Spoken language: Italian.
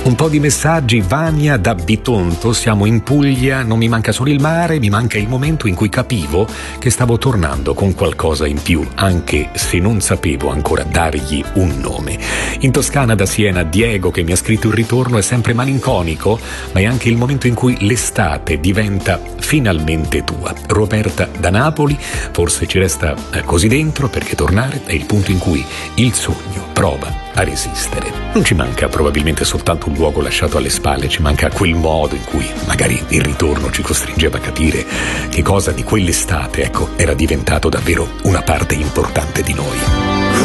Un po' di messaggi. Vania da Bitonto, siamo in Puglia, non mi manca solo il mare, mi manca il momento in cui capivo che stavo tornando con qualcosa in più, anche se non sapevo ancora dargli un nome. In Toscana da Siena Diego, che mi ha scritto il ritorno, è sempre malinconico, ma è anche il momento in cui l'estate diventa finalmente tua. Roberta da Napoli, forse ci resta così dentro perché tornare è il punto in cui il sogno prova a resistere. Non ci manca probabilmente soltanto un luogo lasciato alle spalle, ci manca quel modo in cui magari il ritorno ci costringeva a capire che cosa di quell'estate, ecco, era diventato davvero una parte importante di noi.